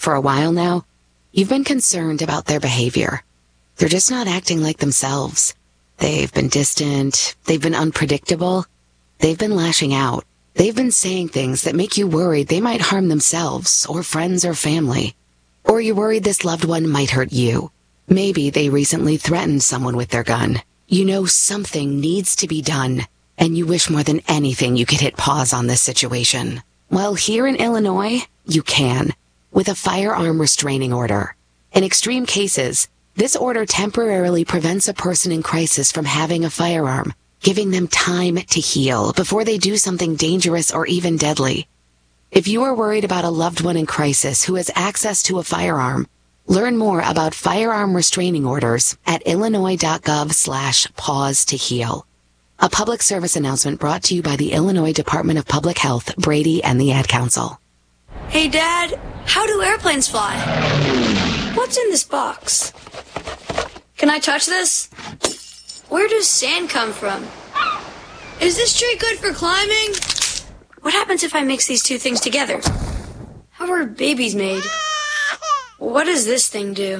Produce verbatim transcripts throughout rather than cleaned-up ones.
for a while now, you've been concerned about their behavior. They're just not acting like themselves. They've been distant. They've been unpredictable. They've been lashing out. They've been saying things that make you worried they might harm themselves or friends or family. Or you're worried this loved one might hurt you. Maybe they recently threatened someone with their gun. You know something needs to be done, and you wish more than anything you could hit pause on this situation. Well, here in Illinois, you can, with a firearm restraining order. In extreme cases, this order temporarily prevents a person in crisis from having a firearm, giving them time to heal before they do something dangerous or even deadly. If you are worried about a loved one in crisis who has access to a firearm, learn more about firearm restraining orders at illinois.gov slash pause to heal. A public service announcement brought to you by the Illinois Department of Public Health, Brady, and the Ad Council. Hey, Dad, how do airplanes fly? What's in this box? Can I touch this? Where does sand come from? Is this tree good for climbing? What happens if I mix these two things together? How are babies made? What does this thing do?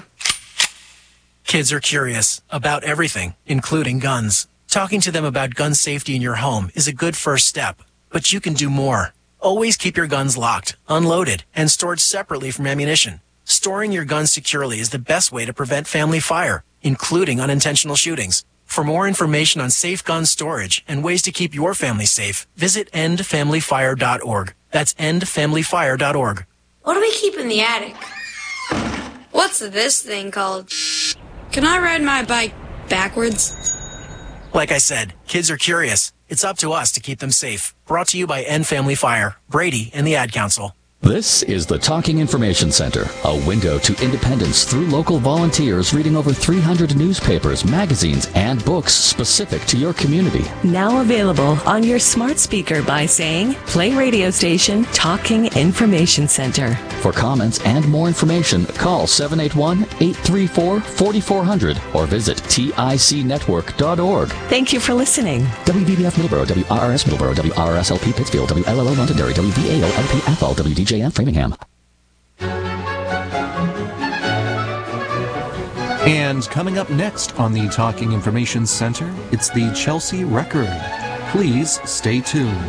Kids are curious about everything, including guns. Talking to them about gun safety in your home is a good first step, but you can do more. Always keep your guns locked, unloaded, and stored separately from ammunition. Storing your guns securely is the best way to prevent family fire, including unintentional shootings. For more information on safe gun storage and ways to keep your family safe, visit end family fire dot org. That's end family fire dot org. What do we keep in the attic? What's this thing called? Can I ride my bike backwards? Like I said, kids are curious. It's up to us to keep them safe. Brought to you by End Family Fire, Brady, and the Ad Council. This is the Talking Information Center, a window to independence through local volunteers reading over three hundred newspapers, magazines, and books specific to your community. Now available on your smart speaker by saying, play radio station Talking Information Center. For comments and more information, call seven eight one, eight three four, four four zero zero or visit tic network dot org. Thank you for listening. W V B F Middleborough, W R R S Middleborough, W R R S L P Pittsfield, W L L O Londonderry, W V A O L P Athol, W D J M Framingham. And coming up next on the Talking Information Center, it's the Chelsea Record. Please stay tuned.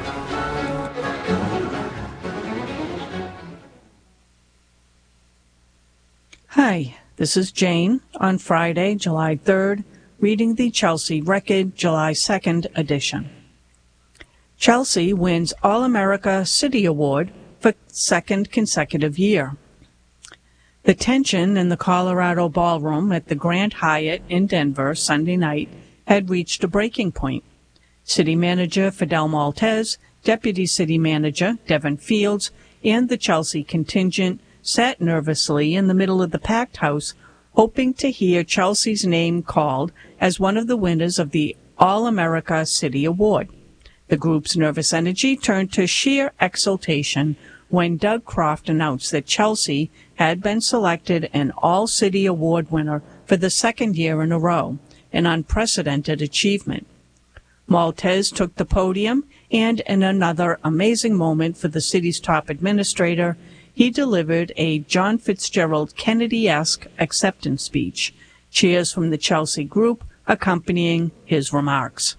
Hi, this is Jane on Friday, July third, reading the Chelsea Record, July second edition. Chelsea wins All-America City Award for second consecutive year. The tension in the Colorado Ballroom at the Grand Hyatt in Denver Sunday night had reached a breaking point. City Manager Fidel Maltez, Deputy City Manager Devin Fields, and the Chelsea contingent sat nervously in the middle of the packed house, hoping to hear Chelsea's name called as one of the winners of the All-America City Award. The group's nervous energy turned to sheer exultation when Doug Croft announced that Chelsea had been selected an All-City Award winner for the second year in a row, an unprecedented achievement. Maltez took the podium, and in another amazing moment for the city's top administrator, he delivered a John Fitzgerald Kennedy-esque acceptance speech, cheers from the Chelsea group accompanying his remarks.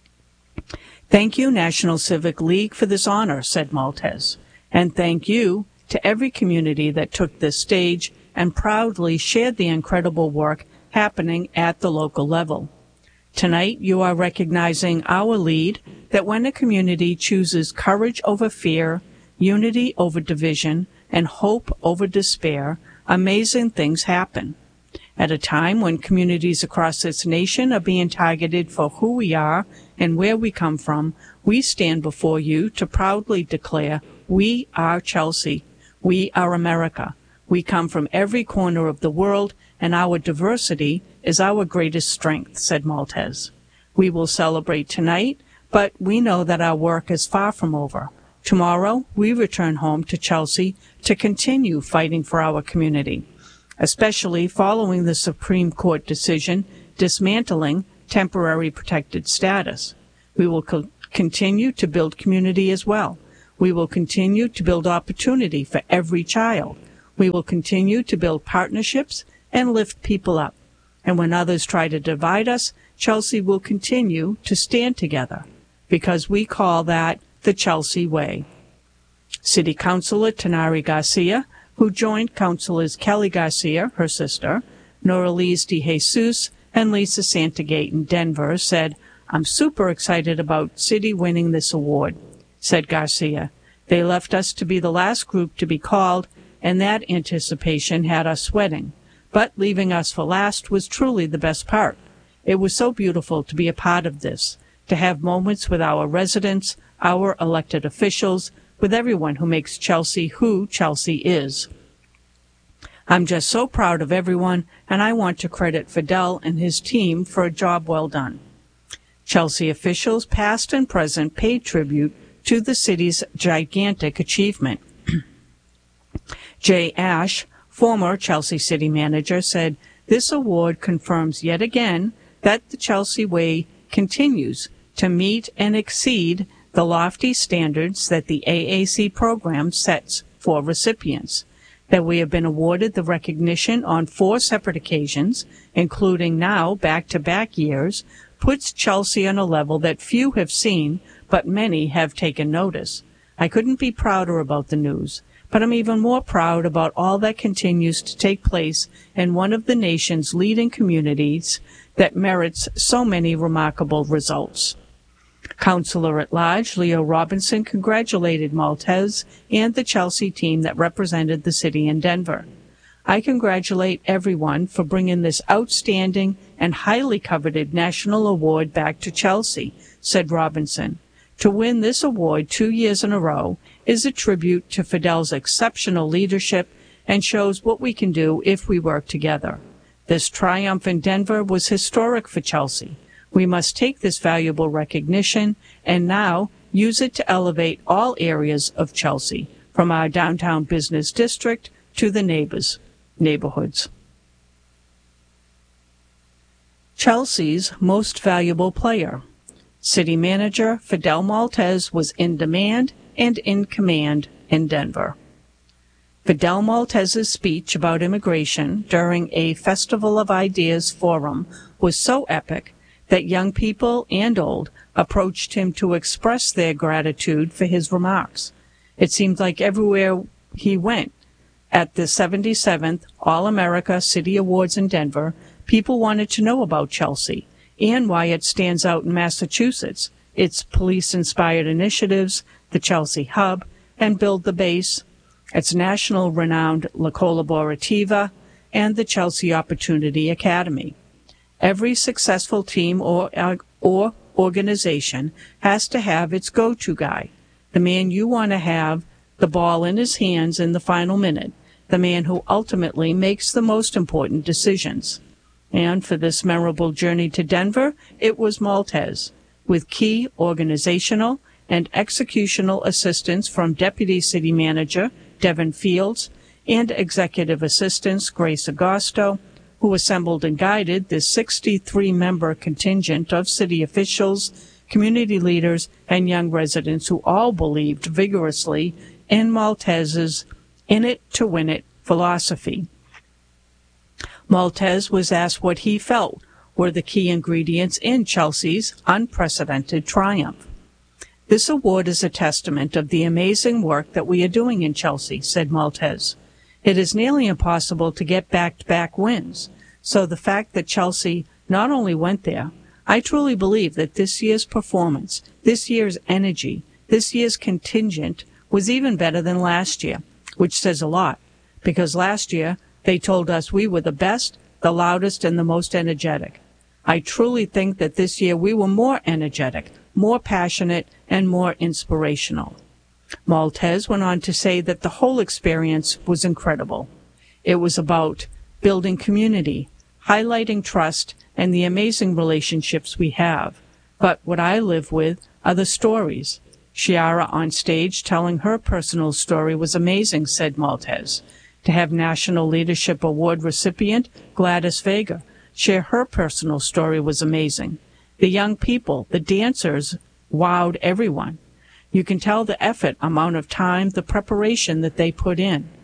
Thank you, National Civic League, for this honor, said Maltez, and thank you to every community that took this stage and proudly shared the incredible work happening at the local level. Tonight, you are recognizing our lead that when a community chooses courage over fear, unity over division, and hope over despair, amazing things happen. At a time when communities across this nation are being targeted for who we are and where we come from, we stand before you to proudly declare, we are Chelsea. We are America. We come from every corner of the world, and our diversity is our greatest strength, said Maltez. We will celebrate tonight, but we know that our work is far from over. Tomorrow, we return home to Chelsea to continue fighting for our community, especially following the Supreme Court decision dismantling temporary protected status. We will co- continue to build community as well. We will continue to build opportunity for every child. We will continue to build partnerships and lift people up. And when others try to divide us, Chelsea will continue to stand together, because we call that the Chelsea way. City Councilor Tanari Garcia, who joined Councilors Kelly Garcia, her sister, Noralise De Jesus, and Lisa Santagate in Denver, said, "I'm super excited about City winning this award," said Garcia. "They left us to be the last group to be called, and that anticipation had us sweating. But leaving us for last was truly the best part. It was so beautiful to be a part of this, to have moments with our residents, our elected officials, with everyone who makes Chelsea who Chelsea is. I'm just so proud of everyone, and I want to credit Fidel and his team for a job well done." Chelsea officials, past and present, paid tribute to the city's gigantic achievement. Jay Ash, former Chelsea city manager, said, "This award confirms yet again that the Chelsea way continues to meet and exceed the lofty standards that the A A C program sets for recipients, that we have been awarded the recognition on four separate occasions, including now back-to-back years, puts Chelsea on a level that few have seen, but many have taken notice. I couldn't be prouder about the news, but I'm even more proud about all that continues to take place in one of the nation's leading communities that merits so many remarkable results." Councilor at Large Leo Robinson congratulated Maltese and the Chelsea team that represented the city in Denver. "I congratulate everyone for bringing this outstanding and highly coveted national award back to Chelsea," said Robinson. "To win this award two years in a row is a tribute to Fidel's exceptional leadership and shows what we can do if we work together. This triumph in Denver was historic for Chelsea. We must take this valuable recognition and now use it to elevate all areas of Chelsea, from our downtown business district to the neighbors, neighborhoods." Chelsea's most valuable player. City manager Fidel Maltese was in demand and in command in Denver. Fidel Maltese's speech about immigration during a Festival of Ideas forum was so epic that young people and old approached him to express their gratitude for his remarks. It seemed like everywhere he went, at the seventy-seventh All-America City Awards in Denver, people wanted to know about Chelsea and why it stands out in Massachusetts, its police-inspired initiatives, the Chelsea Hub, and Build the Base, its national-renowned La Collaborativa, and the Chelsea Opportunity Academy. Every successful team or, or organization has to have its go-to guy, the man you want to have the ball in his hands in the final minute, the man who ultimately makes the most important decisions. And for this memorable journey to Denver, it was Maltese, with key organizational and executional assistance from Deputy City Manager Devin Fields and Executive Assistants Grace Agosto, who assembled and guided this sixty-three member contingent of city officials, community leaders, and young residents who all believed vigorously in Maltese's "in it to win it" philosophy. Maltese was asked what he felt were the key ingredients in Chelsea's unprecedented triumph. "This award is a testament of the amazing work that we are doing in Chelsea," said Maltese. "It is nearly impossible to get back-to-back wins, so the fact that Chelsea not only went there, I truly believe that this year's performance, this year's energy, this year's contingent was even better than last year, which says a lot, because last year they told us we were the best, the loudest, and the most energetic. I truly think that this year we were more energetic, more passionate, and more inspirational." Maltese went on to say that the whole experience was incredible. It was about building community, highlighting trust, and the amazing relationships we have. But what I live with are the stories. Chiara on stage telling her personal story was amazing, said Maltese. To have National Leadership Award recipient Gladys Vega share her personal story was amazing. The young people, the dancers, wowed everyone. You can tell the effort, amount of time, the preparation that they put in.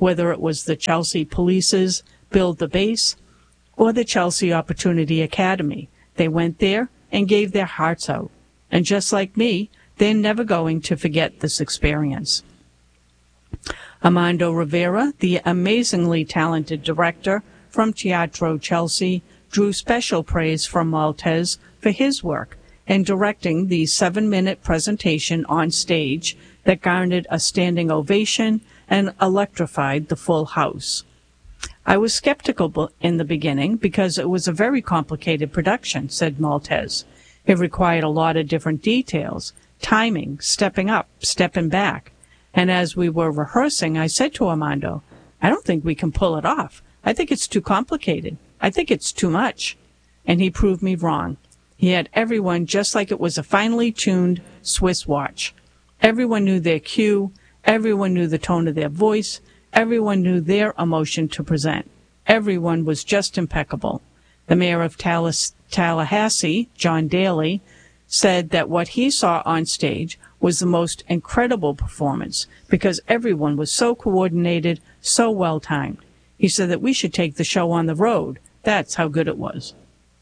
whether it was the Chelsea Police's Build the Base or the Chelsea Opportunity Academy. They went there and gave their hearts out. And just like me, they're never going to forget this experience. Armando Rivera, the amazingly talented director from Teatro Chelsea, drew special praise from Maltese for his work in directing the seven-minute presentation on stage that garnered a standing ovation and electrified the full house. I was skeptical in the beginning because it was a very complicated production, said Maltese. It required a lot of different details, timing, stepping up, stepping back. And as we were rehearsing, I said to Armando, I don't think we can pull it off. I think it's too complicated. I think it's too much. And he proved me wrong. He had everyone just like it was a finely tuned Swiss watch. Everyone knew their cue. Everyone knew the tone of their voice. Everyone knew their emotion to present. Everyone was just impeccable. The mayor of Tallahassee, John Daly, said that what he saw on stage was the most incredible performance because everyone was so coordinated, so well-timed. He said that we should take the show on the road. That's how good it was.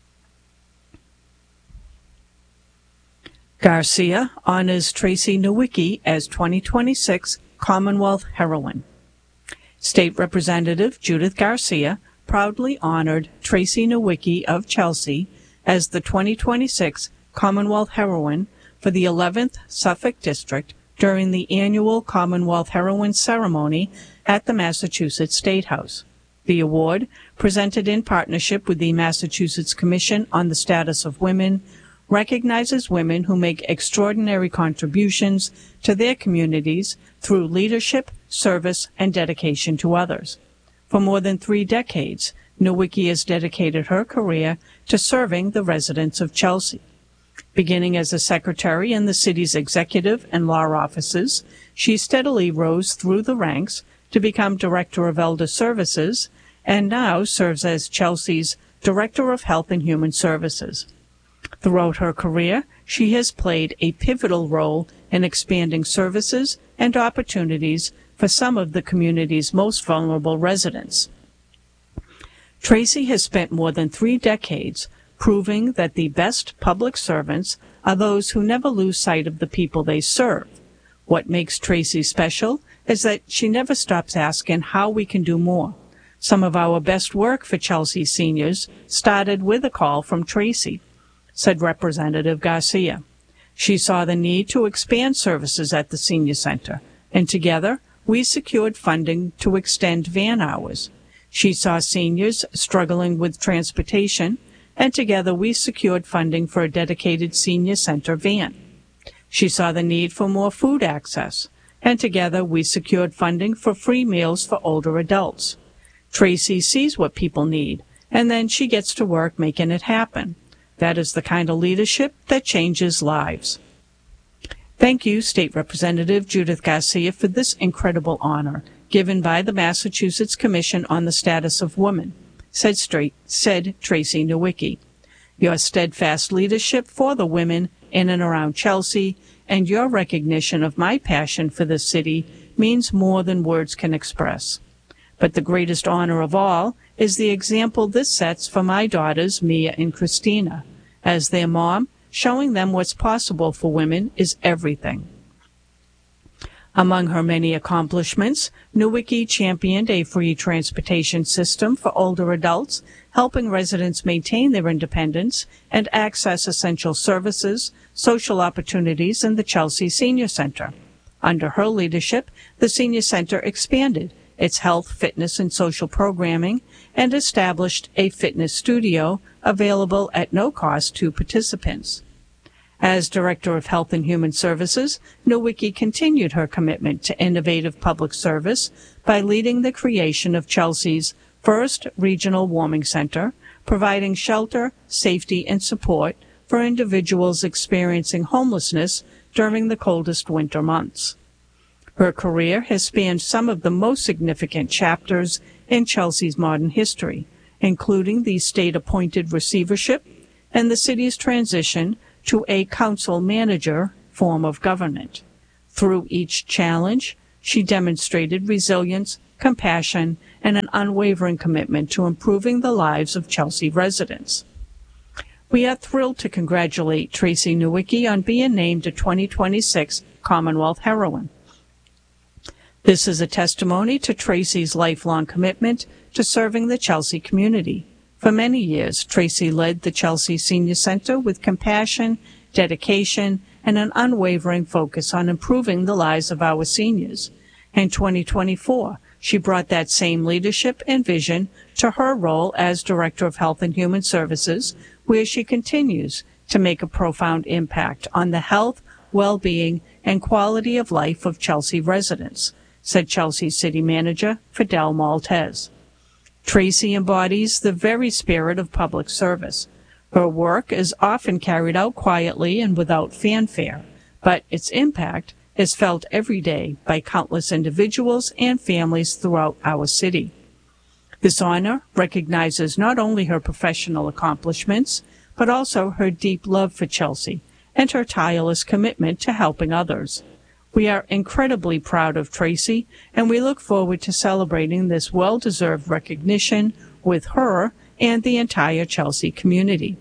Garcia honors Tracy Nowicki as twenty twenty-six Commonwealth Heroine. State Representative Judith Garcia proudly honored Tracy Nowicki of Chelsea as the twenty twenty-six Commonwealth Heroine for the eleventh Suffolk District during the annual Commonwealth Heroine ceremony at the Massachusetts State House. The award, presented in partnership with the Massachusetts Commission on the Status of Women, recognizes women who make extraordinary contributions to their communities through leadership, service, and dedication to others. For more than three decades, Nowicki has dedicated her career to serving the residents of Chelsea. Beginning as a secretary in the city's executive and law offices, she steadily rose through the ranks to become Director of Elder Services and now serves as Chelsea's Director of Health and Human Services. Throughout her career, she has played a pivotal role in expanding services and opportunities for some of the community's most vulnerable residents. Tracy has spent more than three decades proving that the best public servants are those who never lose sight of the people they serve. What makes Tracy special is that she never stops asking how we can do more. Some of our best work for Chelsea seniors started with a call from Tracy, said Representative Garcia. She saw the need to expand services at the senior center, and together we secured funding to extend van hours. She saw seniors struggling with transportation, and together we secured funding for a dedicated senior center van. She saw the need for more food access, and together we secured funding for free meals for older adults. Tracy sees what people need, and then she gets to work making it happen. That is the kind of leadership that changes lives. Thank you, State Representative Judith Garcia, for this incredible honor given by the Massachusetts Commission on the Status of Women, said, straight, said Tracy Nowicki. Your steadfast leadership for the women in and around Chelsea and your recognition of my passion for this city means more than words can express. But the greatest honor of all is the example this sets for my daughters, Mia and Christina. As their mom, showing them what's possible for women is everything. Among her many accomplishments, Nowicki championed a free transportation system for older adults, helping residents maintain their independence and access essential services, social opportunities in the Chelsea Senior Center. Under her leadership, the Senior Center expanded its health, fitness, and social programming, and established a fitness studio available at no cost to participants. As Director of Health and Human Services, Nowicki continued her commitment to innovative public service by leading the creation of Chelsea's first regional warming center, providing shelter, safety, and support for individuals experiencing homelessness during the coldest winter months. Her career has spanned some of the most significant chapters in Chelsea's modern history, including the state-appointed receivership and the city's transition to a council-manager form of government. Through each challenge, she demonstrated resilience, compassion, and an unwavering commitment to improving the lives of Chelsea residents. We are thrilled to congratulate Tracy Nowicki on being named a twenty twenty-six Commonwealth Heroine. This is a testimony to Tracy's lifelong commitment to serving the Chelsea community. For many years, Tracy led the Chelsea Senior Center with compassion, dedication, and an unwavering focus on improving the lives of our seniors. In twenty twenty-four, she brought that same leadership and vision to her role as Director of Health and Human Services, where she continues to make a profound impact on the health, well-being, and quality of life of Chelsea residents, said Chelsea City Manager Fidel Maltez. Tracy embodies the very spirit of public service. Her work is often carried out quietly and without fanfare, but its impact is felt every day by countless individuals and families throughout our city. This honor recognizes not only her professional accomplishments, but also her deep love for Chelsea and her tireless commitment to helping others. We are incredibly proud of Tracy, and we look forward to celebrating this well-deserved recognition with her and the entire Chelsea community.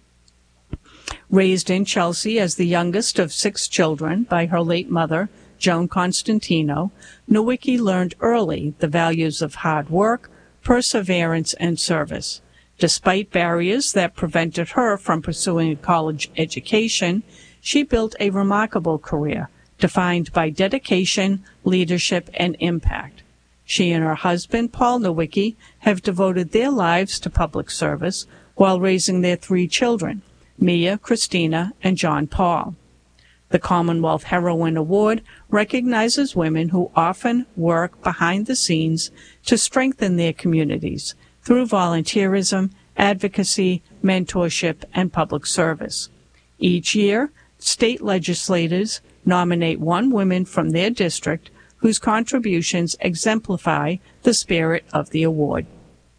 Raised in Chelsea as the youngest of six children by her late mother, Joan Constantino, Nowicki learned early the values of hard work, perseverance, and service. Despite barriers that prevented her from pursuing a college education, she built a remarkable career defined by dedication, leadership, and impact. She and her husband, Paul Nowicki, have devoted their lives to public service while raising their three children, Mia, Christina, and John Paul. The Commonwealth Heroine Award recognizes women who often work behind the scenes to strengthen their communities through volunteerism, advocacy, mentorship, and public service. Each year, state legislators nominate one woman from their district whose contributions exemplify the spirit of the award.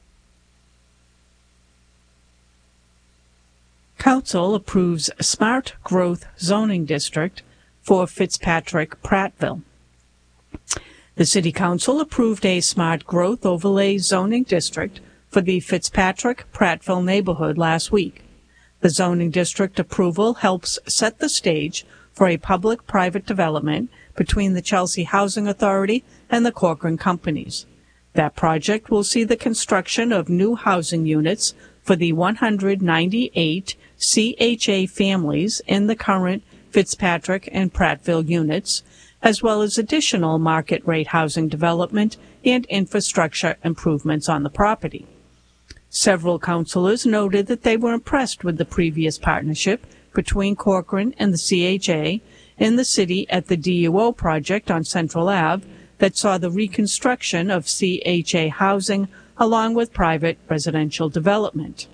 Council approves Smart Growth Zoning District for Fitzpatrick Prattville. The City Council approved a Smart Growth Overlay Zoning District for the Fitzpatrick Prattville neighborhood last week. The zoning district approval helps set the stage for a public-private development between the Chelsea Housing Authority and the Corcoran Companies. That project will see the construction of new housing units for the one hundred ninety-eight C H A families in the current Fitzpatrick and Prattville units, as well as additional market-rate housing development and infrastructure improvements on the property. Several councilors noted that they were impressed with the previous partnership between Corcoran and the C H A in the city at the D U O project on Central Avenue that saw the reconstruction of C H A housing along with private residential development.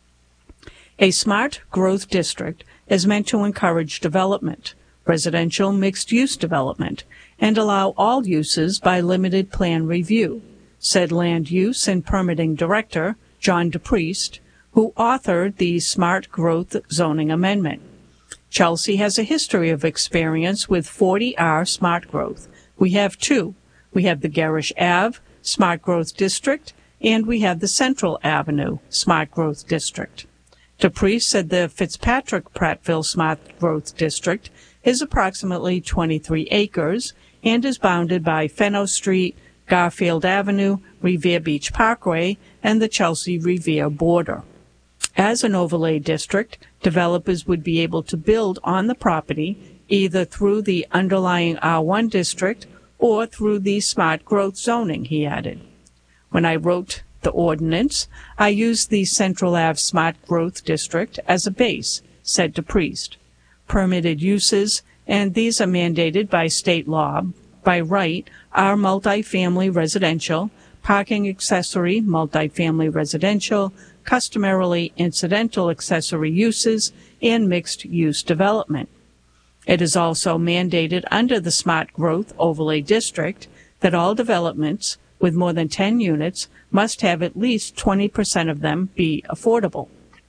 A smart growth district is meant to encourage development, residential mixed-use development, and allow all uses by limited plan review, said Land Use and Permitting Director John DePriest, who authored the Smart Growth Zoning Amendment. Chelsea has a history of experience with forty R Smart Growth. We have two. We have the Garish Avenue Smart Growth District, and we have the Central Avenue Smart Growth District. DePriest said the Fitzpatrick Prattville Smart Growth District is approximately twenty-three acres and is bounded by Fenno Street, Garfield Avenue, Revere Beach Parkway, and the Chelsea-Revere border. As an overlay district, developers would be able to build on the property either through the underlying R one district or through the smart growth zoning, he added. When I wrote the ordinance, I used the Central Avenue Smart Growth District as a base, said DePriest. Permitted uses, and these are mandated by state law, by right, are multifamily residential, parking accessory multifamily residential, customarily incidental accessory uses, and mixed-use development. It is also mandated under the Smart Growth Overlay District that all developments with more than ten units must have at least twenty percent of them be affordable.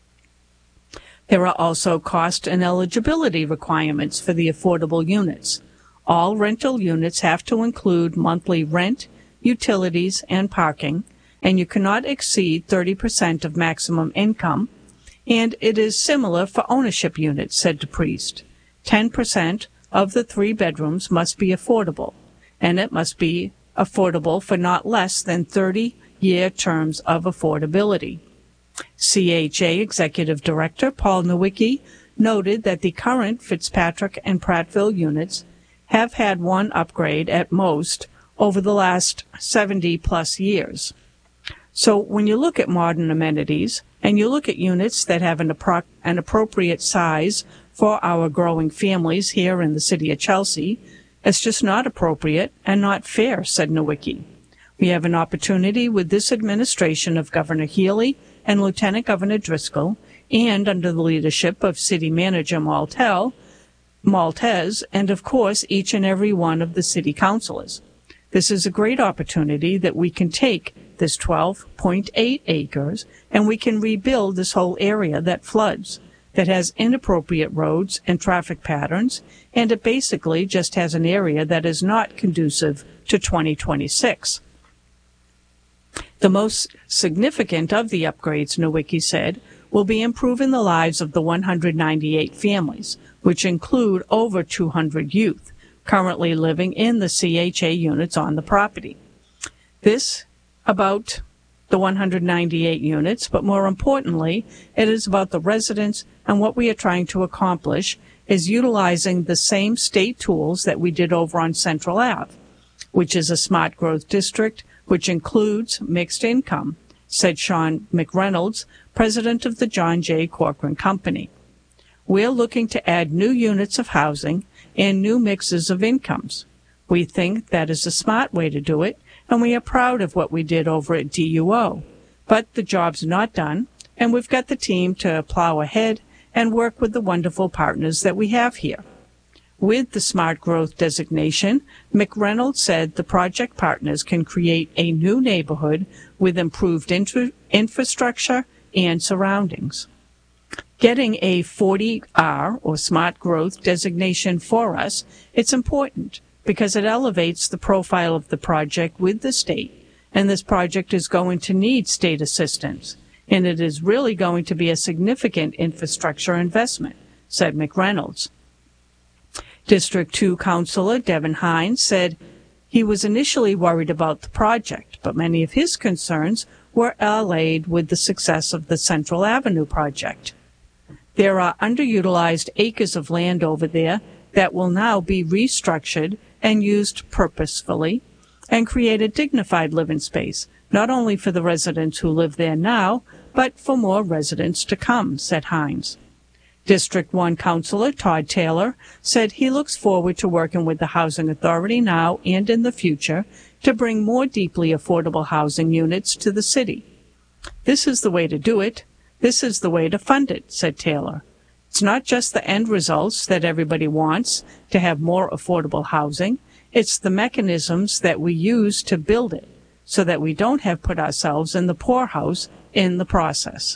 There are also cost and eligibility requirements for the affordable units. All rental units have to include monthly rent, utilities, and parking, and you cannot exceed thirty percent of maximum income, and it is similar for ownership units, said DePriest. ten percent of the three bedrooms must be affordable, and it must be affordable for not less than thirty-year terms of affordability. C H A Executive Director Paul Nowicki noted that the current Fitzpatrick and Prattville units have had one upgrade at most over the last seventy plus years. So when you look at modern amenities and you look at units that have an, appro- an appropriate size for our growing families here in the city of Chelsea, it's just not appropriate and not fair, said Nowicki. We have an opportunity with this administration of Governor Healy and Lieutenant Governor Driscoll, and under the leadership of City Manager Maltel, Maltez, and of course each and every one of the city councilors. This is a great opportunity that we can take this twelve point eight acres and we can rebuild this whole area that floods, that has inappropriate roads and traffic patterns, and it basically just has an area that is not conducive to twenty twenty-six. The most significant of the upgrades, Nowicki said, will be improving the lives of the one hundred ninety-eight families, which include over two hundred youth currently living in the C H A units on the property. This about the one hundred ninety-eight units, but more importantly, it is about the residents, and what we are trying to accomplish is utilizing the same state tools that we did over on Central Avenue, which is a smart growth district, which includes mixed income, said Sean McReynolds, president of the John J. Corcoran Company. We're looking to add new units of housing and new mixes of incomes. We think that is a smart way to do it, and we are proud of what we did over at D U O. But the job's not done, and we've got the team to plow ahead and work with the wonderful partners that we have here. With the Smart Growth designation, McReynolds said the project partners can create a new neighborhood with improved infra- infrastructure and surroundings. Getting a forty R, or Smart Growth designation for us, it's important because it elevates the profile of the project with the state, and this project is going to need state assistance, and it is really going to be a significant infrastructure investment, said McReynolds. District two Councilor Devin Hines said he was initially worried about the project, but many of his concerns were allayed with the success of the Central Avenue project. There are underutilized acres of land over there that will now be restructured and used purposefully and create a dignified living space, not only for the residents who live there now, but for more residents to come, said Hines. District one Councilor Todd Taylor said he looks forward to working with the Housing Authority now and in the future to bring more deeply affordable housing units to the city. This is the way to do it. This is the way to fund it, said Taylor. It's not just the end results that everybody wants to have more affordable housing. It's the mechanisms that we use to build it so that we don't have put ourselves in the poorhouse in the process.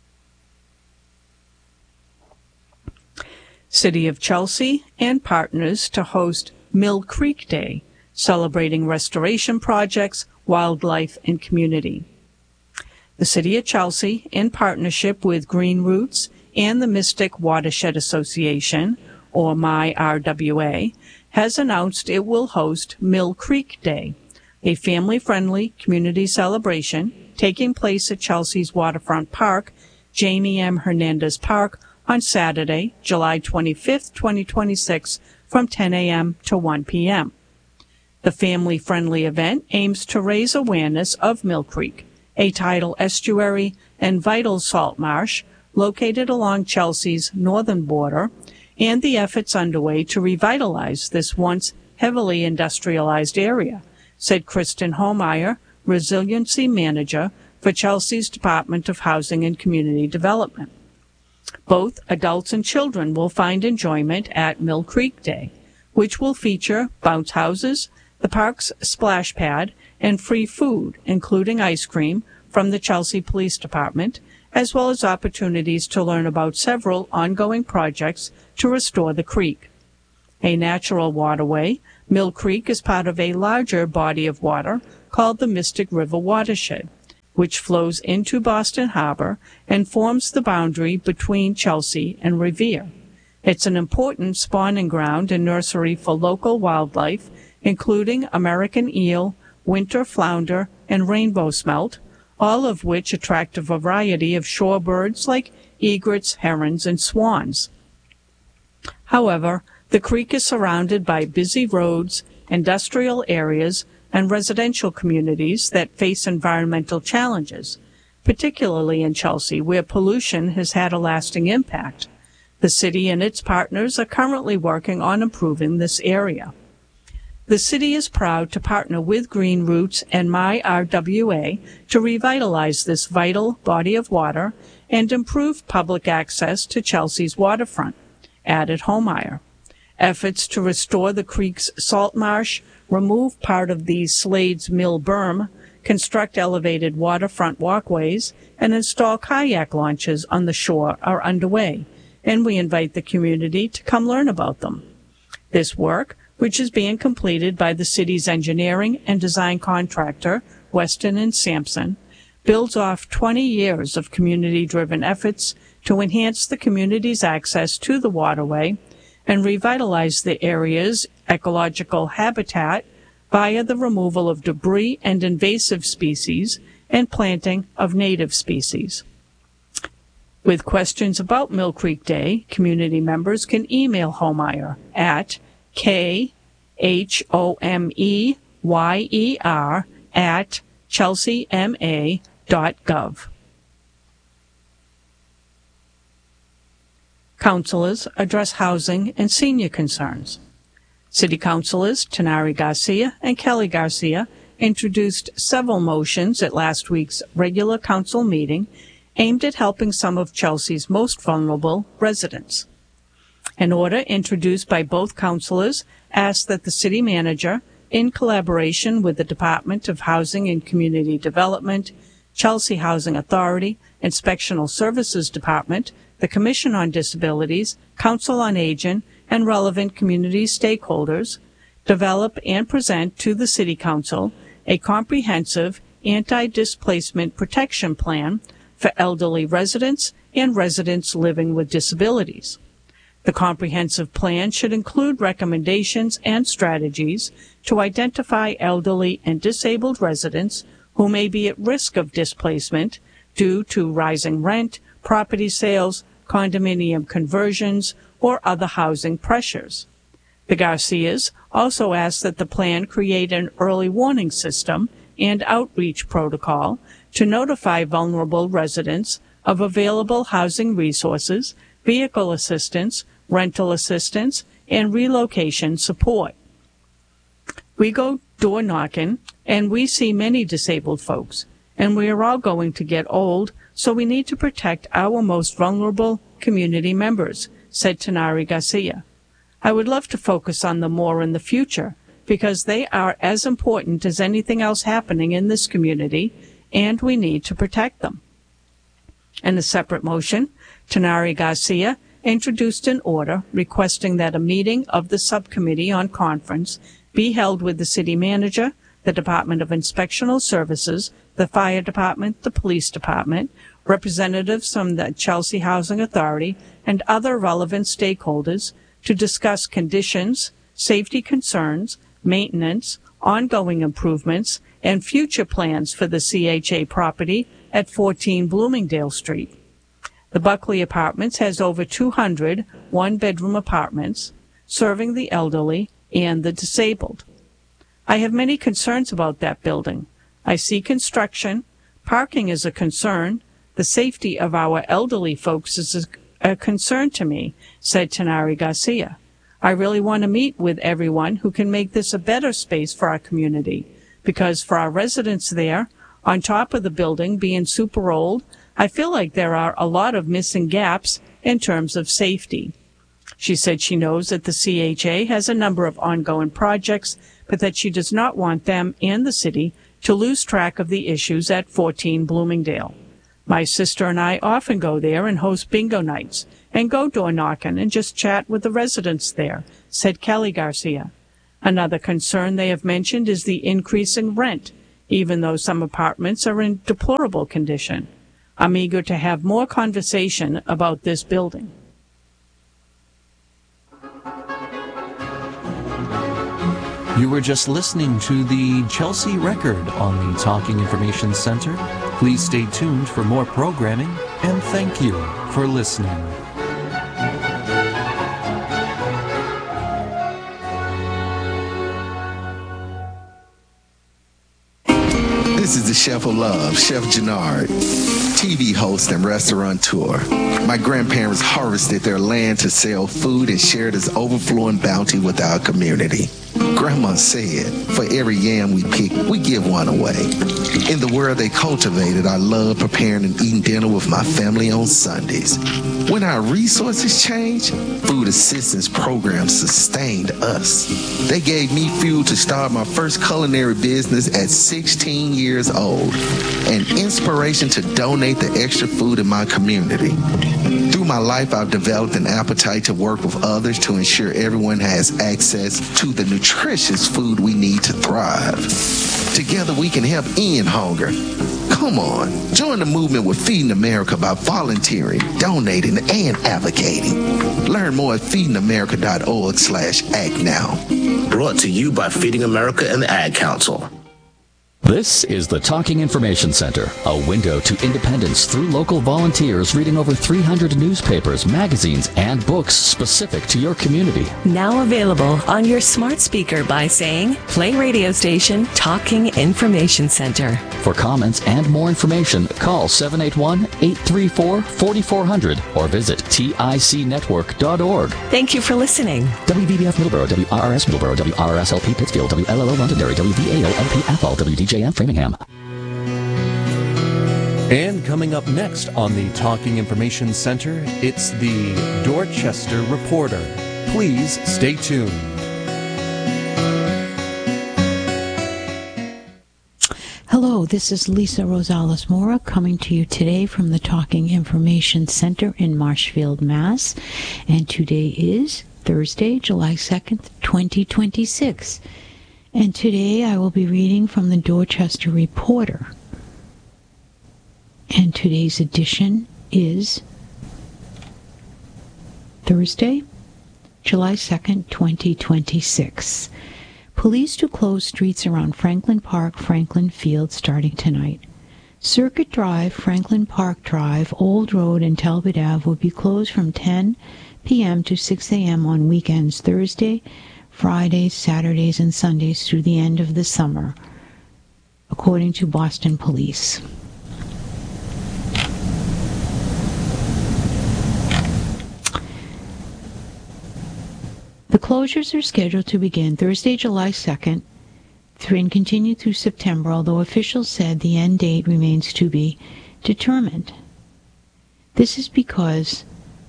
City of Chelsea and partners to host Mill Creek Day, celebrating restoration projects, wildlife, and community. The City of Chelsea, in partnership with Green Roots and the Mystic Watershed Association, or M I R W A, has announced it will host Mill Creek Day, a family-friendly community celebration taking place at Chelsea's Waterfront Park, Jamie M. Hernandez Park, on Saturday, July twenty-fifth, twenty twenty-six, from ten a.m. to one p.m. The family-friendly event aims to raise awareness of Mill Creek, a tidal estuary and vital salt marsh located along Chelsea's northern border, and the efforts underway to revitalize this once heavily industrialized area, said Kristen Holmeyer, Resiliency Manager for Chelsea's Department of Housing and Community Development. Both adults and children will find enjoyment at Mill Creek Day, which will feature bounce houses, the park's splash pad, and free food, including ice cream, from the Chelsea Police Department, as well as opportunities to learn about several ongoing projects to restore the creek. A natural waterway, Mill Creek is part of a larger body of water called the Mystic River Watershed, which flows into Boston Harbor and forms the boundary between Chelsea and Revere. It's an important spawning ground and nursery for local wildlife, including American eel, winter flounder, and rainbow smelt, all of which attract a variety of shorebirds like egrets, herons, and swans. However, the creek is surrounded by busy roads, industrial areas, and residential communities that face environmental challenges, particularly in Chelsea, where pollution has had a lasting impact. The city and its partners are currently working on improving this area. The city is proud to partner with Green Roots and My R W A to revitalize this vital body of water and improve public access to Chelsea's waterfront, added Homeyer. Efforts to restore the creek's salt marsh, remove part of the Slade's Mill berm, construct elevated waterfront walkways, and install kayak launches on the shore are underway, and we invite the community to come learn about them. This work, which is being completed by the city's engineering and design contractor, Weston and Sampson, builds off twenty years of community-driven efforts to enhance the community's access to the waterway and revitalize the area's ecological habitat via the removal of debris and invasive species and planting of native species. With questions about Mill Creek Day, community members can email Homeyer at K H O M E Y E R at chelsea m a dot gov. Councilors address housing and senior concerns. City Councilors Tanari Garcia and Kelly Garcia introduced several motions at last week's regular council meeting aimed at helping some of Chelsea's most vulnerable residents. An order introduced by both councilors asked that the city manager, in collaboration with the Department of Housing and Community Development, Chelsea Housing Authority, Inspectional Services Department, the Commission on Disabilities, Council on Aging, and relevant community stakeholders, develop and present to the City Council a comprehensive anti-displacement protection plan for elderly residents and residents living with disabilities. The comprehensive plan should include recommendations and strategies to identify elderly and disabled residents who may be at risk of displacement due to rising rent, property sales, condominium conversions, or other housing pressures. The Garcias also asked that the plan create an early warning system and outreach protocol to notify vulnerable residents of available housing resources, vehicle assistance, rental assistance, and relocation support. We go door knocking, and we see many disabled folks, and we are all going to get old, so we need to protect our most vulnerable community members, said Tanari Garcia. I would love to focus on them more in the future because they are as important as anything else happening in this community, and we need to protect them. In a separate motion, Tanari Garcia introduced an order requesting that a meeting of the subcommittee on conference be held with the city manager, the Department of Inspectional Services, the Fire Department, the Police Department, representatives from the Chelsea Housing Authority, and other relevant stakeholders to discuss conditions, safety concerns, maintenance, ongoing improvements, and future plans for the C H A property at fourteen Bloomingdale Street. The Buckley Apartments has over two hundred one-bedroom apartments serving the elderly and the disabled. I have many concerns about that building. I see construction, parking is a concern, the safety of our elderly folks is a, a concern to me, said Tanari Garcia. I really want to meet with everyone who can make this a better space for our community, because for our residents there, on top of the building being super old, I feel like there are a lot of missing gaps in terms of safety. She said she knows that the C H A has a number of ongoing projects, but that she does not want them and the city to lose track of the issues at fourteen Bloomingdale. My sister and I often go there and host bingo nights and go door knocking and just chat with the residents there, said Kelly Garcia. Another concern they have mentioned is the increase in rent, even though some apartments are in deplorable condition. I'm eager to have more conversation about this building. You were just listening to the Chelsea Record on the Talking Information Center. Please stay tuned for more programming, and thank you for listening. This is the Chef of Love, Chef Jannard, T V host and restaurateur. My grandparents harvested their land to sell food and share this overflowing bounty with our community. Grandma said, for every yam we pick, we give one away. In the world they cultivated, I love preparing and eating dinner with my family on Sundays. When our resources changed, food assistance programs sustained us. They gave me fuel to start my first culinary business at sixteen years old, and inspiration to donate the extra food in my community. Through my life, I've developed an appetite to work with others to ensure everyone has access to the nutritious food we need to thrive. Together we can help end hunger. Come on, join the movement with Feeding America by volunteering, donating, and advocating. Learn more at feeding america dot org slash act now. Brought to you by Feeding America and the Ad Council. This is the Talking Information Center, a window to independence through local volunteers reading over three hundred newspapers, magazines, and books specific to your community. Now available on your smart speaker by saying, play radio station Talking Information Center. For comments and more information, call seven eight one, eight three four, four four zero zero or visit tic network dot org. Thank you for listening. W V B F Middleborough, W R R S Middleborough, W R R S L P Pittsfield, W L L O Londonderry, W V A O L P Athol, W D J M Framingham. And coming up next on the Talking Information Center, it's the Dorchester Reporter. Please stay tuned. Hello, this is Lisa Rosales Mora coming to you today from the Talking Information Center in Marshfield, Mass. And today is Thursday, July second, twenty twenty-six. And today I will be reading from the Dorchester Reporter. And today's edition is Thursday, July second, twenty twenty-six. Police to close streets around Franklin Park, Franklin Field starting tonight. Circuit Drive, Franklin Park Drive, Old Road, and Talbot Avenue will be closed from ten p.m. to six a.m. on weekends, Thursday, Fridays, Saturdays, and Sundays through the end of the summer, according to Boston Police. The closures are scheduled to begin Thursday, July second, and continue through September, although officials said the end date remains to be determined. This is because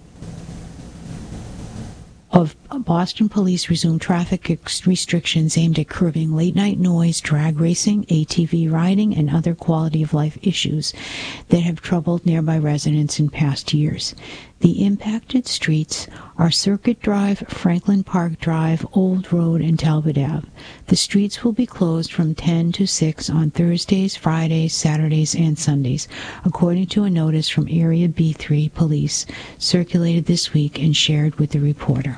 of Boston Police resumed traffic restrictions aimed at curbing late-night noise, drag racing, A T V riding, and other quality-of-life issues that have troubled nearby residents in past years. The impacted streets are Circuit Drive, Franklin Park Drive, Old Road, and Talbot Avenue. The streets will be closed from ten to six on Thursdays, Fridays, Saturdays, and Sundays, according to a notice from Area B three Police circulated this week and shared with the reporter.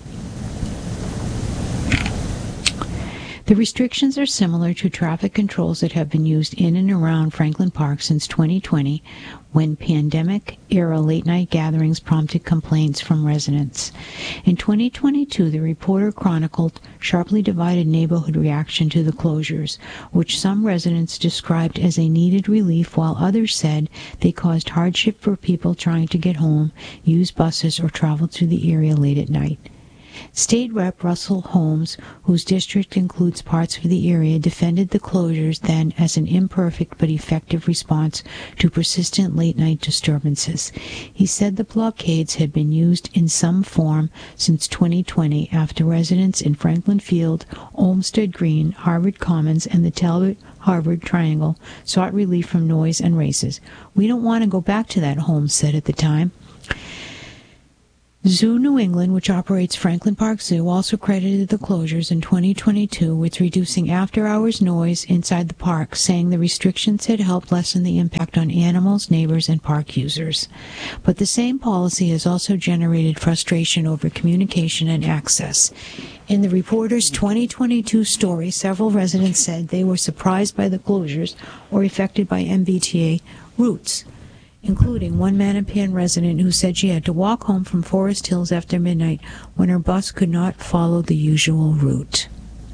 The restrictions are similar to traffic controls that have been used in and around Franklin Park since twenty twenty, when pandemic-era late-night gatherings prompted complaints from residents. In twenty twenty-two, the reporter chronicled sharply divided neighborhood reaction to the closures, which some residents described as a needed relief, while others said they caused hardship for people trying to get home, use buses, or travel to the area late at night. State Rep Russell Holmes, whose district includes parts of the area, defended the closures then as an imperfect but effective response to persistent late-night disturbances. He said the blockades had been used in some form since twenty twenty after residents in Franklin Field, Olmsted Green, Harvard Commons, and the Talbot-Harvard Triangle sought relief from noise and races. "We don't want to go back to that," Holmes said at the time. Zoo New England, which operates Franklin Park Zoo, also credited the closures in twenty twenty-two with reducing after-hours noise inside the park, saying the restrictions had helped lessen the impact on animals, neighbors, and park users. But the same policy has also generated frustration over communication and access. In the reporter's twenty twenty-two story, several residents said they were surprised by the closures or affected by M B T A routes, including one Mattapan resident who said she had to walk home from Forest Hills after midnight when her bus could not follow the usual route.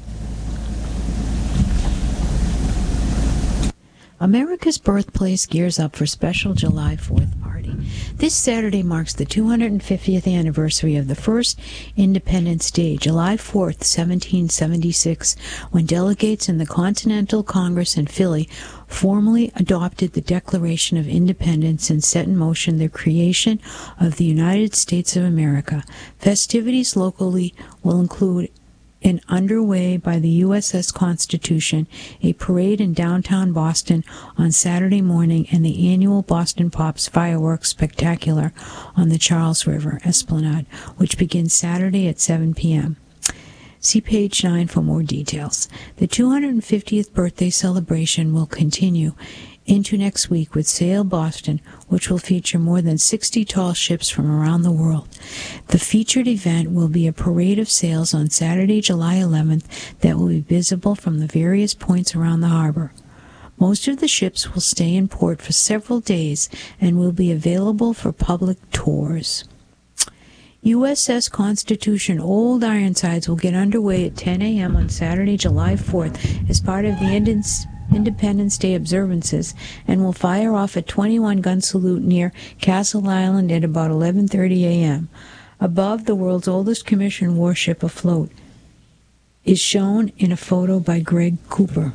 America's birthplace gears up for special July fourth party. This Saturday marks the two hundred fiftieth anniversary of the first Independence Day, July fourth, seventeen seventy-six, when delegates in the Continental Congress in Philly formally adopted the Declaration of Independence and set in motion the creation of the United States of America. Festivities locally will include and underway by the U S S Constitution, a parade in downtown Boston on Saturday morning, and the annual Boston Pops Fireworks Spectacular on the Charles River Esplanade, which begins Saturday at seven p.m. See page nine for more details. The two hundred fiftieth birthday celebration will continue into next week with Sail Boston, which will feature more than sixty tall ships from around the world. The featured event will be a parade of sails on Saturday, July eleventh, that will be visible from the various points around the harbor. Most of the ships will stay in port for several days and will be available for public tours. U S S Constitution Old Ironsides will get underway at ten a.m. on Saturday, July fourth, as part of the Indians Independence Day observances, and will fire off a twenty-one gun salute near Castle Island at about eleven thirty a.m. Above, the world's oldest commissioned warship afloat is shown in a photo by Greg Cooper.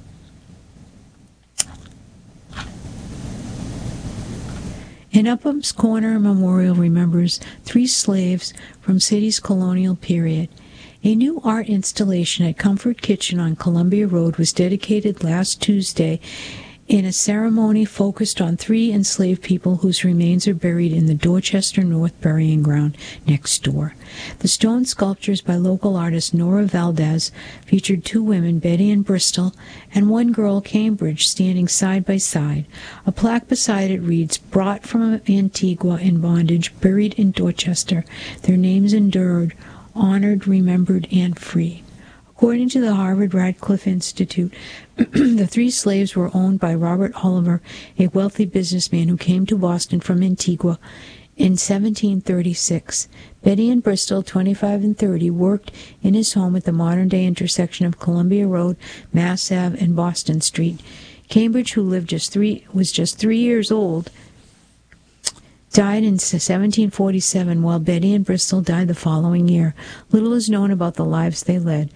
An Upham's Corner memorial remembers three slaves from city's colonial period. A new art installation at Comfort Kitchen on Columbia Road was dedicated last Tuesday in a ceremony focused on three enslaved people whose remains are buried in the Dorchester North Burying Ground next door. The stone sculptures by local artist Nora Valdez featured two women, Betty and Bristol, and one girl, Cambridge, standing side by side. A plaque beside it reads, "Brought from Antigua in bondage, buried in Dorchester, their names endured, honored, remembered, and free." According to the Harvard Radcliffe Institute, the three slaves were owned by Robert Oliver, a wealthy businessman who came to Boston from Antigua in seventeen thirty-six. Betty and Bristol, twenty-five and thirty, worked in his home at the modern-day intersection of Columbia Road, Mass Ave, and Boston Street. Cambridge, who lived just three, was just three years old, died in seventeen forty-seven, while Betty and Bristol died the following year. Little is known about the lives they led.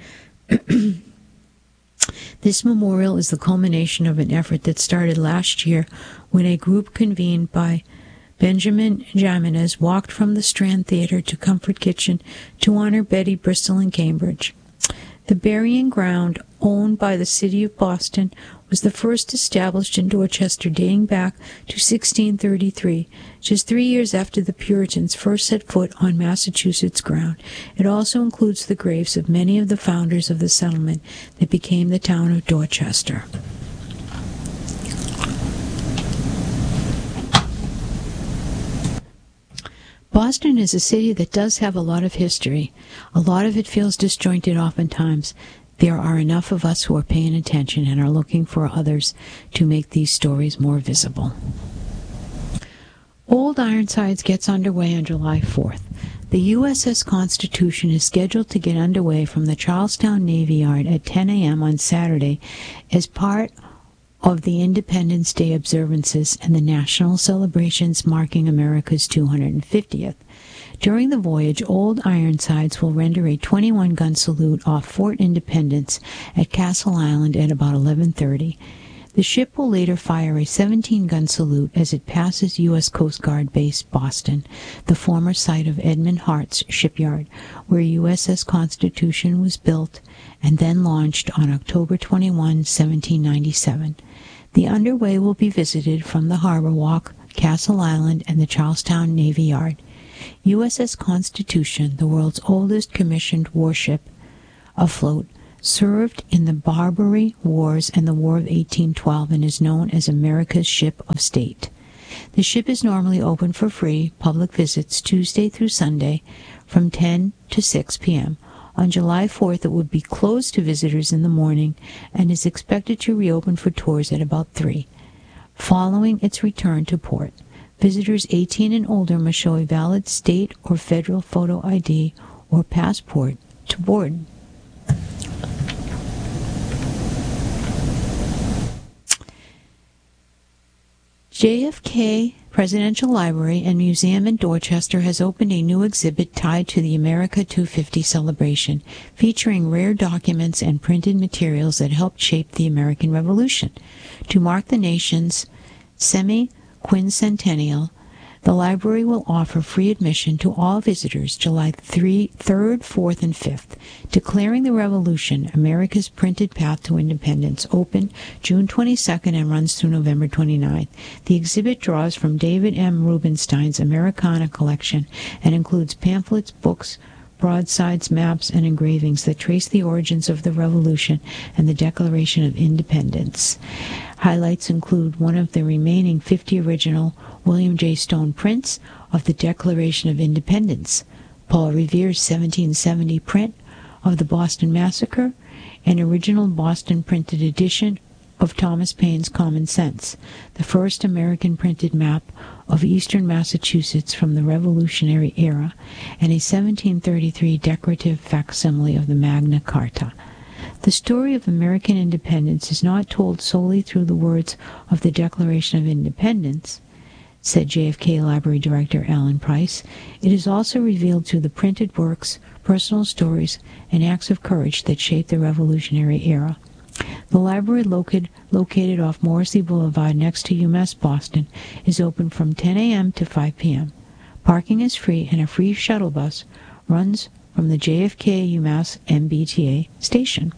This memorial is the culmination of an effort that started last year when a group convened by Benjamin Jimenez walked from the Strand Theater to Comfort Kitchen to honor Betty, Bristol, and Cambridge. The burying ground, owned by the city of Boston, was the first established in Dorchester, dating back to sixteen thirty-three, just three years after the Puritans first set foot on Massachusetts ground. It also includes the graves of many of the founders of the settlement that became the town of Dorchester. Boston is a city that does have a lot of history. A lot of it feels disjointed oftentimes. There are enough of us who are paying attention and are looking for others to make these stories more visible. Old Ironsides gets underway on July fourth. The U S S Constitution is scheduled to get underway from the Charlestown Navy Yard at ten a.m. on Saturday as part of the Independence Day observances and the national celebrations marking America's two hundred fiftieth. During the voyage, Old Ironsides will render a twenty-one gun salute off Fort Independence at Castle Island at about eleven thirty. The ship will later fire a seventeen gun salute as it passes U S Coast Guard Base Boston, the former site of Edmund Hart's shipyard, where U S S Constitution was built and then launched on October twenty-first, seventeen ninety-seven. The underway will be visited from the Harbor Walk, Castle Island, and the Charlestown Navy Yard. U S S Constitution, the world's oldest commissioned warship afloat, served in the Barbary Wars and the War of eighteen twelve and is known as America's Ship of State. The ship is normally open for free public visits Tuesday through Sunday from ten to six p.m. On July fourth, it would be closed to visitors in the morning and is expected to reopen for tours at about three. Following its return to port, visitors eighteen and older must show a valid state or federal photo I D or passport to board. J F K Presidential Library and Museum in Dorchester has opened a new exhibit tied to the America two fifty celebration, featuring rare documents and printed materials that helped shape the American Revolution. To mark the nation's semi-quincentennial, the library will offer free admission to all visitors July third, fourth, and fifth. Declaring the Revolution, America's Printed Path to Independence, opened June twenty-second and runs through November twenty-ninth. The exhibit draws from David M. Rubenstein's Americana collection and includes pamphlets, books, broadsides, maps, and engravings that trace the origins of the Revolution and the Declaration of Independence. Highlights include one of the remaining fifty original William J. Stone prints of the Declaration of Independence, Paul Revere's seventeen seventy print of the Boston Massacre, an original Boston printed edition of Thomas Paine's Common Sense, the first American printed map of eastern Massachusetts from the Revolutionary era, and a seventeen thirty-three decorative facsimile of the Magna Carta. The story of American independence is not told solely through the words of the Declaration of Independence, said J F K Library Director Alan Price. It is also revealed through the printed works, personal stories, and acts of courage that shaped the Revolutionary era. The library, located, located off Morrissey Boulevard next to UMass Boston, is open from ten a.m. to five p.m. Parking is free, and a free shuttle bus runs from the J F K UMass M B T A station.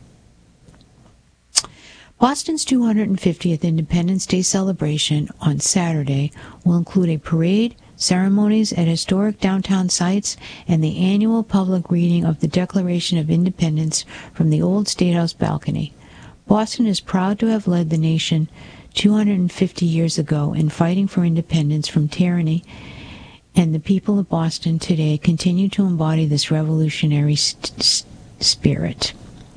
Boston's two hundred fiftieth Independence Day celebration on Saturday will include a parade, ceremonies at historic downtown sites, and the annual public reading of the Declaration of Independence from the Old State House balcony. Boston is proud to have led the nation two hundred fifty years ago in fighting for independence from tyranny, and the people of Boston today continue to embody this revolutionary st- spirit.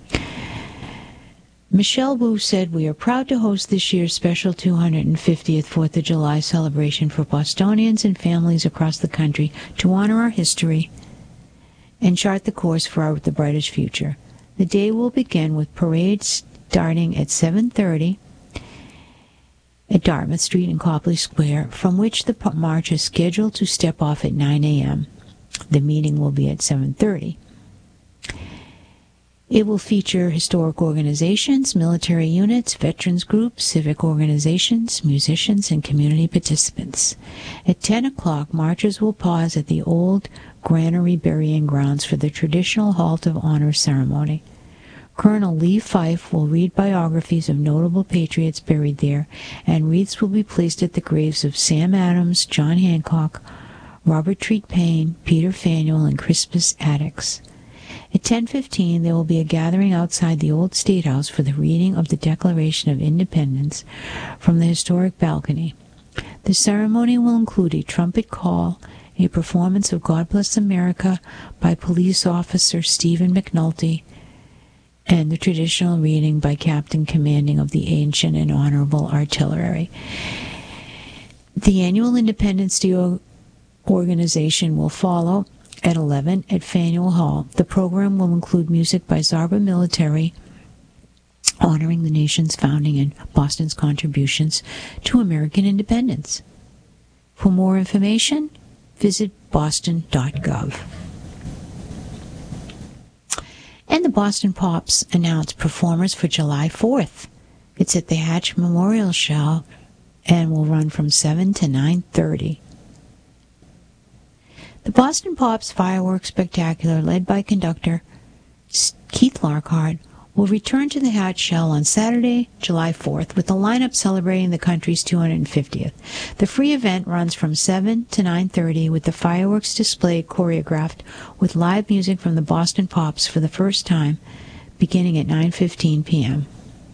Michelle Wu said, "We are proud to host this year's special two hundred fiftieth fourth of July celebration for Bostonians and families across the country to honor our history and chart the course for our, the brightest future. The day will begin with parades starting at seven thirty at Dartmouth Street and Copley Square, from which the march is scheduled to step off at nine a.m. The meeting will be at seven thirty. It will feature historic organizations, military units, veterans groups, civic organizations, musicians, and community participants. At ten o'clock, marchers will pause at the old granary burying grounds for the traditional halt of honor ceremony. Colonel Lee Fife will read biographies of notable patriots buried there, and wreaths will be placed at the graves of Sam Adams, John Hancock, Robert Treat Paine, Peter Faneuil, and Crispus Attucks. At ten fifteen, there will be a gathering outside the Old State House for the reading of the Declaration of Independence from the historic balcony. The ceremony will include a trumpet call, a performance of God Bless America by police officer Stephen McNulty, and the traditional reading by Captain Commanding of the Ancient and Honorable Artillery. The annual Independence Day organization will follow at eleven at Faneuil Hall. The program will include music by Zarba Military, honoring the nation's founding and Boston's contributions to American independence. For more information, visit boston dot gov. And the Boston Pops announced performers for July fourth. It's at the Hatch Memorial Show and will run from seven to nine thirty. The Boston Pops Fireworks Spectacular, led by conductor Keith Larkhart, will return to the Hatch Shell on Saturday, July fourth, with the lineup celebrating the country's two hundred fiftieth. The free event runs from seven to nine thirty, with the fireworks display choreographed with live music from the Boston Pops for the first time, beginning at nine fifteen p.m.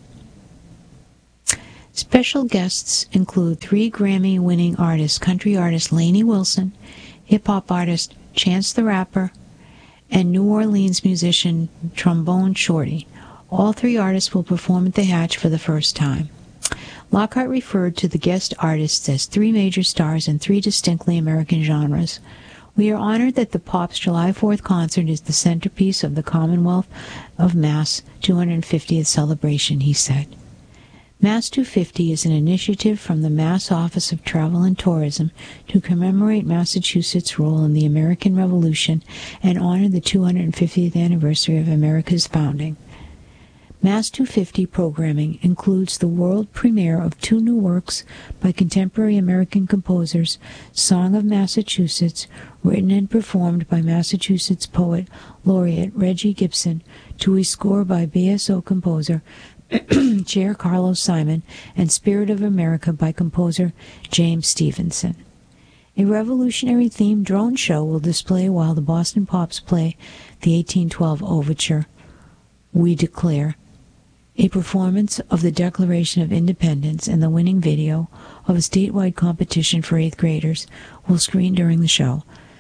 Special guests include three Grammy-winning artists, country artist Lainey Wilson, hip-hop artist Chance the Rapper, and New Orleans musician Trombone Shorty. All three artists will perform at the Hatch for the first time. Lockhart referred to the guest artists as three major stars in three distinctly American genres. We are honored that the Pops' July fourth concert is the centerpiece of the Commonwealth of Mass two hundred fiftieth celebration, he said. Mass two fifty is an initiative from the Mass Office of Travel and Tourism to commemorate Massachusetts' role in the American Revolution and honor the two hundred fiftieth anniversary of America's founding. Mass two fifty programming includes the world premiere of two new works by contemporary American composers, Song of Massachusetts, written and performed by Massachusetts poet laureate Reggie Gibson, to a score by B S O composer Chair Carlos Simon, and Spirit of America by composer James Stevenson. A revolutionary-themed drone show will display while the Boston Pops play the eighteen twelve Overture, We Declare, a performance of the Declaration of Independence, and the winning video of a statewide competition for eighth graders will screen during the show.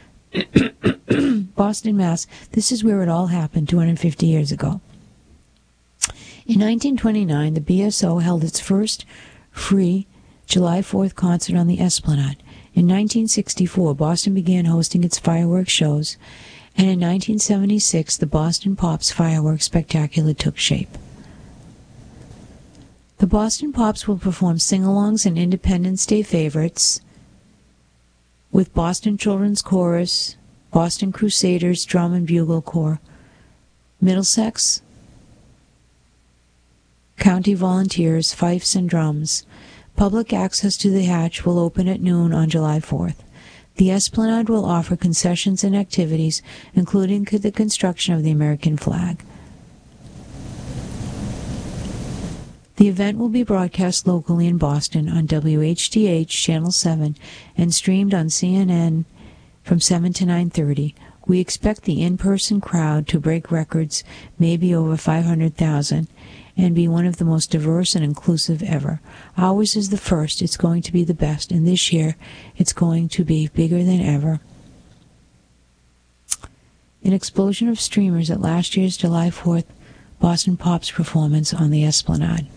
Boston, Mass. This is where it all happened two hundred fifty years ago. In nineteen twenty-nine, the B S O held its first free July fourth concert on the Esplanade. In nineteen sixty-four, Boston began hosting its fireworks shows, and in nineteen seventy-six, the Boston Pops Fireworks Spectacular took shape. The Boston Pops will perform sing-alongs and Independence Day favorites with Boston Children's Chorus, Boston Crusaders Drum and Bugle Corps, Middlesex County Volunteers, Fifes and Drums. Public access to the Hatch will open at noon on July fourth. The Esplanade will offer concessions and activities, including the construction of the American flag. The event will be broadcast locally in Boston on W H D H Channel seven and streamed on C N N from seven to nine thirty. We expect the in-person crowd to break records, maybe over five hundred thousand, and be one of the most diverse and inclusive ever. Ours is the first. It's going to be the best, and this year it's going to be bigger than ever. An explosion of streamers at last year's July fourth Boston Pops performance on the Esplanade.